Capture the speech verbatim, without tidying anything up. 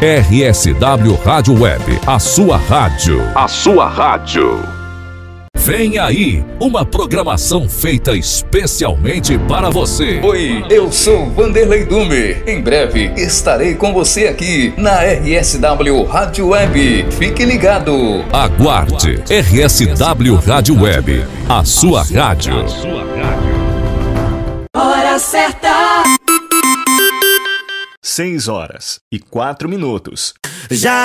R S W Rádio Web, a sua rádio. A sua rádio. Vem aí, uma programação feita especialmente para você. Oi, eu sou Vanderlei Dume. Em breve estarei com você aqui na R S W Rádio Web. Fique ligado. Aguarde. R S W Rádio Web, a sua rádio. Hora certa. Seis horas e quatro minutos. Já